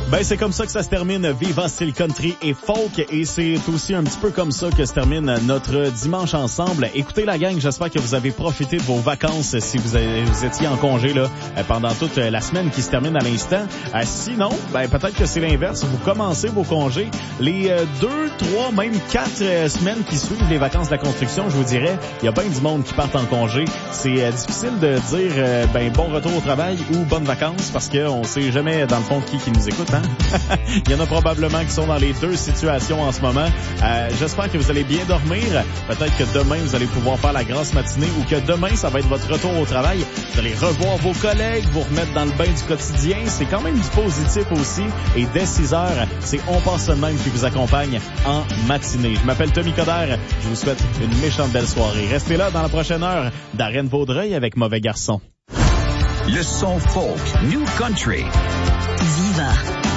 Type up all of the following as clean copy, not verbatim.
Ben, c'est comme ça que ça se termine Viva Style Country et Folk, et c'est aussi un petit peu comme ça que se termine notre dimanche ensemble. Écoutez la gang, j'espère que vous avez profité de vos vacances si vous étiez en congé là pendant toute la semaine qui se termine à l'instant. Sinon, ben peut-être que c'est l'inverse, vous commencez vos congés. Les 2, 3, même 4 semaines qui suivent les vacances de la construction, je vous dirais, il y a bien du monde qui part en congé. C'est difficile de dire ben bon retour au travail ou bonnes vacances parce qu'on sait jamais dans le fond qui nous écoute, hein? Il y en a probablement qui sont dans les deux situations en ce moment. J'espère que vous allez bien dormir. Peut-être que demain, vous allez pouvoir faire la grasse matinée ou que demain, ça va être votre retour au travail. Vous allez revoir vos collègues, vous remettre dans le bain du quotidien. C'est quand même du positif aussi. Et dès 6 heures, c'est On passe de même qui vous accompagne en matinée. Je m'appelle Tommy Coderre. Je vous souhaite une méchante belle soirée. Restez là dans la prochaine heure. Darren Vaudreuil avec Mauvais Garçon. Le son folk, New Country. Viva.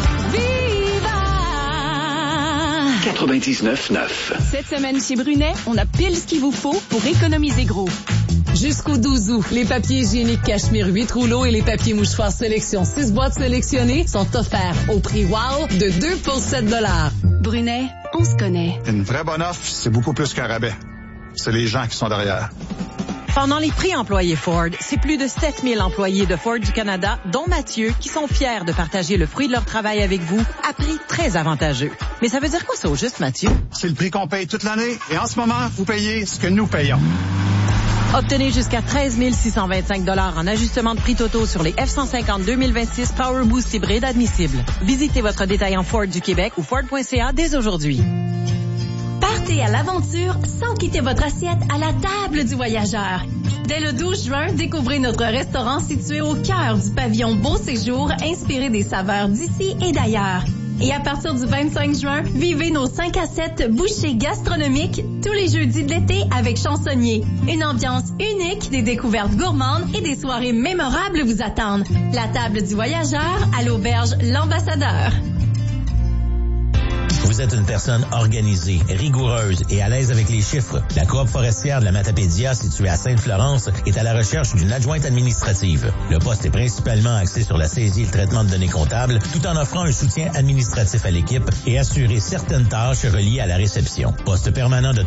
99.9. Cette semaine chez Brunet, on a pile ce qu'il vous faut pour économiser gros. Jusqu'au 12 août, les papiers hygiéniques Cachemire 8 rouleaux et les papiers mouchoirs sélection 6 boîtes sélectionnées sont offerts au prix WOW de 2 pour 7 $. Brunet, on se connaît. Une vraie bonne offre, c'est beaucoup plus qu'un rabais. C'est les gens qui sont derrière. Pendant les prix employés Ford, c'est plus de 7000 employés de Ford du Canada, dont Mathieu, qui sont fiers de partager le fruit de leur travail avec vous à prix très avantageux. Mais ça veut dire quoi ça au juste, Mathieu? C'est le prix qu'on paye toute l'année et en ce moment, vous payez ce que nous payons. Obtenez jusqu'à 13 625 $ en ajustement de prix totaux sur les F-150 2026 Power Boost hybride admissibles. Visitez votre détaillant Ford du Québec ou Ford.ca dès aujourd'hui. Partez à l'aventure sans quitter votre assiette à la table du voyageur. Dès le 12 juin, découvrez notre restaurant situé au cœur du pavillon Beau Séjour, inspiré des saveurs d'ici et d'ailleurs. Et à partir du 25 juin, vivez nos 5 à 7 bouchées gastronomiques tous les jeudis de l'été avec chansonnier. Une ambiance unique, des découvertes gourmandes et des soirées mémorables vous attendent. La table du voyageur à l'auberge L'Ambassadeur. Vous êtes une personne organisée, rigoureuse et à l'aise avec les chiffres. La coop forestière de la Matapédia, située à Sainte-Florence, est à la recherche d'une adjointe administrative. Le poste est principalement axé sur la saisie et le traitement de données comptables, tout en offrant un soutien administratif à l'équipe et assurer certaines tâches reliées à la réception. Poste permanent de